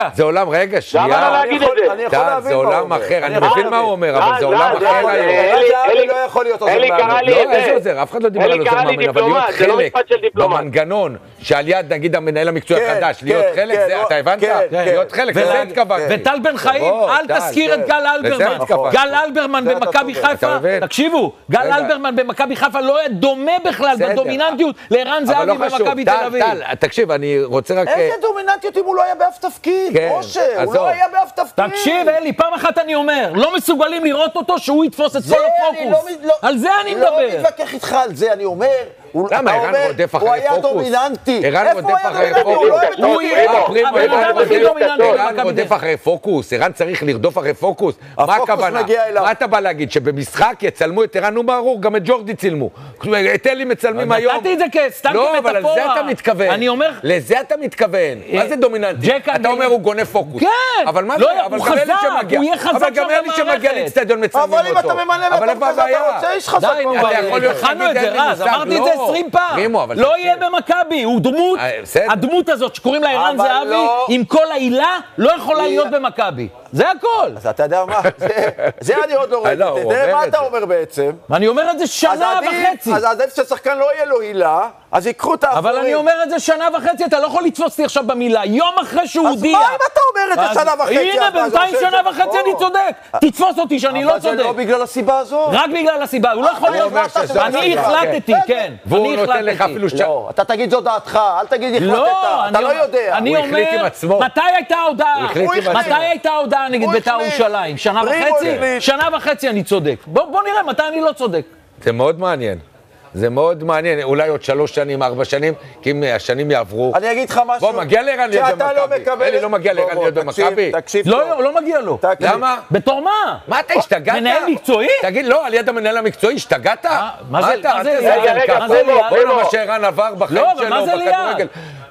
זה עולם, רגע, שנייה. למה לא להגיד את זה? אני יכול להבין זה עולם אחר, אני מבין מה הוא אומר, אבל זה עולם אחר היום. אלי לא יכול להיות עוזר אלי קרא לי את לא, איזה זה. עוזר, אף אחד לא דיבר על אלי עוזר קרא לי מאמן, אבל להיות דיפלומט, זה לא חלק משפט של דיפלומט. במנגנון, שעל יד נגיד המנהל המקצועי החדש, להיות חלק, אתה הבנת? להיות חלק, לזה התכוונתי. וטל בן חיים, אל תזכיר את גל אלברמן. גל אלברמן במכבי חיפה, תקשיבו, גל אלברמן במכבי חיפה לא היה דומה בכלל בדומיננטיות לערן זהבי במכבי תל אביב. תקשיב, אני רוצה רק... איזה דומיננטיות אם הוא לא היה באף תפקיד, משה, הוא לא היה באף תפקיד. תקשיב, אלי, פעם אחת אני אומר, לא מסוגלים לראות אותו שהוא יתפוס את כל הפוקוס. על זה אני מדבר. לא מתווכח איתך על זה, אני אומר... למה? ערן רודף אחרי פוקוס. הוא היה דומיננטי. ערן רודף אחרי פוקוס. ערן רודף אחרי פוקוס. ערן צריך לרדוף אחרי פוקוס. מה הכוונה? מה אתה בא להגיד? שבמשחק יצלמו את ערן וברור, גם את ג'ורדי צילמו. את אלי מצלמים היום. נתתי את זה כסתם כמטאפורה. לא, אבל לזה אתה מתכוון. אני אומר... לזה אתה מתכוון. מה זה דומיננטי? אתה אומר הוא גונב פוקוס. כן. אבל מה זה? הוא חזק, הוא יהיה חזק שם במערכת. אבל גם אלי שמגיע לאצטדיון מצלמים אותו. אבל אם אתה ממלא מקום כזה, אתה רוצה איש חזק. הכנו את זה, רז, אמרתי את זה 20 פעם. לא יהיה במכבי, הוא דמות, הדמות הזאת שקוראים לה ערן זהבי, עם כל העילה, לא יכולה להיות במכבי. זה הכל. אז אתה יודע מה? זה אני עוד לא ראיתי. תראה מה אתה אומר בעצם. אני אומר את זה שנה וחצי. אז עדיף ששחקן לא יהיה לו עילה, אז ייקחו את האפורים. אבל אני אומר את זה שנה וחצי, אתה לא יכול לתפוס אותי עכשיו במילה. יום אחרי שהוא הודיע. אז מה אם אתה אומר את זה שנה וחצי? הנה, בינתיים שנה וחצי אני צודק. תתפוס אותי שאני לא צודק. אבל זה לא בגלל הסיבה הזאת. רק בגלל הסיבה, הוא לא יכול להיות... אני החלטתי, כן. והוא נותן לך אפילו לא, אתה תגיד זו דעתך, אל תגיד החלטת, אתה לא יודע. אני אומר, מתי הייתה ההודעה? מתי הייתה ההודעה נגד בית"ר ירושלים? שנה וחצי? שנה וחצי אני צודק. בוא נראה מתי אני לא צודק. זה מאוד מעניין. זה מאוד מעניין, אולי עוד 3 שנים, 4 שנים, כי אם השנים יעברו... אני אגיד לך משהו... בוא, מגיע לערן להיות במכבי. אלי לא מגיע לערן להיות במכבי. לא מגיע לו. למה? בתור מה? מה אתה השתגעת? מנהל מקצועי? תגיד, לא, על יד המנהל המקצועי, השתגעת? מה זה ליד? בוא לא מה שערן עבר בחיים שלו, בכדורגל.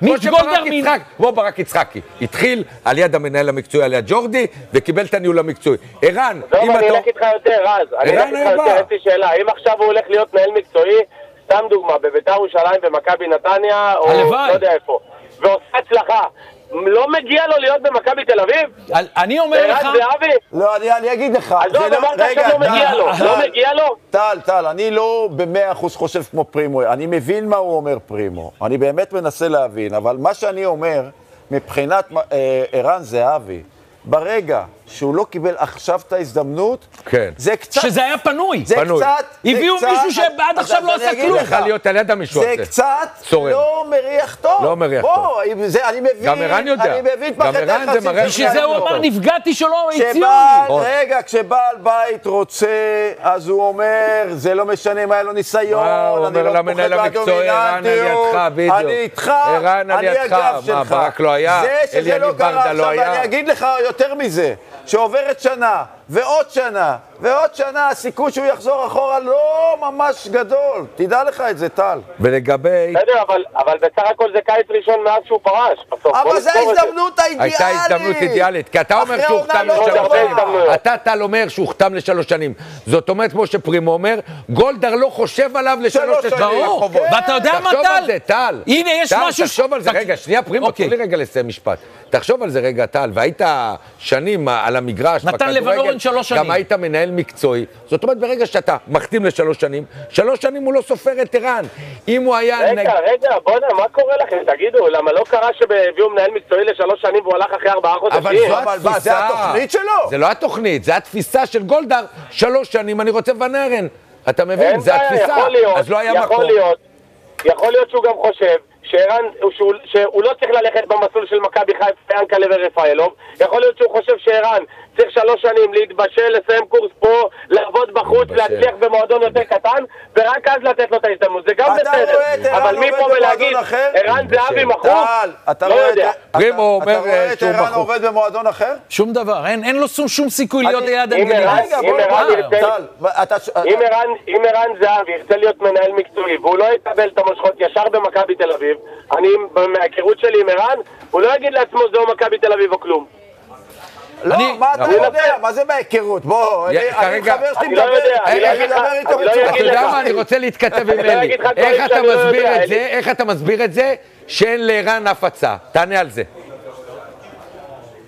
כמו ברק יצחקי. התחיל על יד המנהל המקצועי, על יד ג'ורדי, וקיבל את הניהול המקצועי. ערן, אם אתה... אני אלך איתך יותר, רז. אני אלך איתך יותר, יש לי שאלה. אם עכשיו הוא הולך להיות מנהל מקצועי, סתם דוגמה, בבית"ר ירושלים, במכבי נתניה, או לא יודע איפה, ועושה הצלחה, לא מגיע לו להיות במכבי תל אביב? אני אומר לך... לא, אני אגיד לך. אז לא, אמרת שלא מגיע לו. לא מגיע לו? טל, אני לא ב100% חושב כמו פרימו. אני מבין מה הוא אומר פרימו. אני באמת מנסה להבין, אבל מה שאני אומר, מבחינת ערן זהבי, ברגע שהוא לא קיבל עכשיו את ההזדמנות, זה קצת... שזה היה פנוי. זה קצת... הביאו מישהו שעד עכשיו לא עשה כלום. לך להיות על יד המישהו הזה. זה קצת לא מריח טוב. לא מריח טוב. בוא, אני מבין... גם ערן יודע. אני מבין פחד היחסים. בשביל זה הוא אמר, נפגעתי שלא הציעו לי. רגע, כשבעל בית רוצה, אז הוא אומר, זה לא משנה אם היה לו ניסיון, הוא אומר למנהל המקצועי, ערן על ידך, בדיוק. אני איתך, אני הגב שלך. מה, ברק לא היה? אליניב ברדה לא היה? אני אגיד לך יותר מזה, שעוברת שנה, ועוד שנה, ועוד שנה, הסיכוי שהוא יחזור אחורה לא ממש גדול. תדע לך את זה, טל. ולגבי... בסדר, אבל בסך הכל זה קיץ ראשון מאז שהוא פרש. אבל זו ההזדמנות האידיאלית. הייתה הזדמנות אידיאלית, כי אתה אומר שהוא חתם ל3 שנים. אתה, טל, אומר שהוא חתם ל3 שנים. זאת אומרת, כמו שפרימו אומר, גולדהר לא חושב עליו ל3 שנים. ואתה יודע מה, טל? תחשוב על זה, טל. הנה, יש משהו... תחשוב על זה, רגע, שנייה, פרימו, תנו לי רגע לסיים משפט. תחשוב על זה רגע, טל, והיית שנים על המגרש, נתן לבנורן 3 שנים. גם היית מנהל מקצועי. זאת אומרת, ברגע שאתה מחתים ל3 שנים, 3 שנים הוא לא סופר את ערן. אם הוא היה... רגע, בוא נראה, מה קורה לכם? תגידו, למה לא קרה שהביאו מנהל מקצועי ל3 שנים והוא הלך אחרי 4 חודשים? אבל זה התוכנית שלו? זה לא התוכנית, זה התפיסה של גולדהר. 3 שנים אני רוצה ונרן. אתה מבין? זה התפיסה. אז לא היה מקום. יכול להיות שהוא גם חושב שערן, שהוא לא צריך ללכת במסלול של מכבי חיפה, ינקלה ורפאלוב. יכול להיות שהוא חושב שערן צריך 3 שנים להתבשל, לסיים קורס פה, לעבוד בחוץ, להצליח במועדון יותר קטן, ורק אז לתת לו את ההזדמנות. זה גם בסדר. אבל מפה ולהגיד, ערן זהבי מחוץ, לא יודע. פרימו אומר שהוא מחוץ. אתה רואה את ערן עובד במועדון אחר? שום דבר, אין לו שום סיכוי להיות ליד אנגליה. אם ערן זהבי ירצה להיות מנהל מקצועי, והוא לא יקבל את המושכות ישר במכבי תל אביב, אני, מההיכרות שלי עם ערן, הוא לא יגיד לעצמו זהו מכבי תל אביב או כלום. לא, מה אתה יודע? מה זה מההיכרות? בוא, אני חבר שלי מדבר, אני מדבר איתו בצורה. אתה יודע מה? אני רוצה להתכתב עם אלי. איך אתה מסביר את זה שאין לערן אף הצעה? תענה על זה.